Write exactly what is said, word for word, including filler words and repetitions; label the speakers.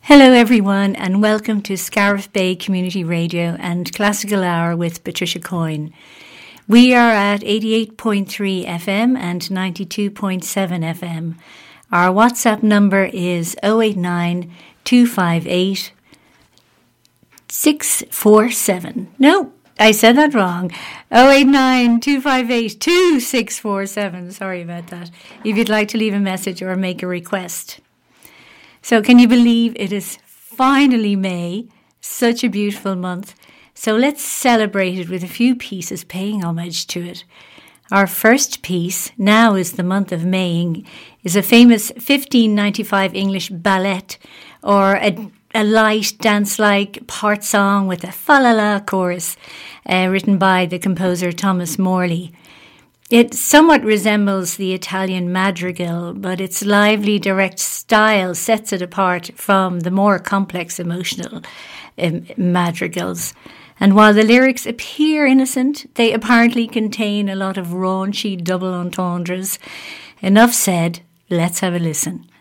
Speaker 1: Hello everyone and welcome to Scariff Bay Community Radio and Classical Hour with Patricia Coyne. We are at eighty-eight point three F M and ninety-two point seven F M. Our WhatsApp number is oh eight nine, two five eight, six four seven. No, I said that wrong. oh eight nine, two five eight, two six four seven. Sorry about that. If you'd like to leave a message or make a request. So can you believe it is finally May? Such a beautiful month. So let's celebrate it with a few pieces paying homage to it. Our first piece, Now is the Month of Maying, is a famous fifteen ninety-five English ballet, or a, a light dance-like part song with a fa-la-la chorus, uh, written by the composer Thomas Morley. It somewhat resembles the Italian madrigal, but its lively, direct style sets it apart from the more complex emotional um, madrigals. And while the lyrics appear innocent, they apparently contain a lot of raunchy double entendres. Enough said, let's have a listen.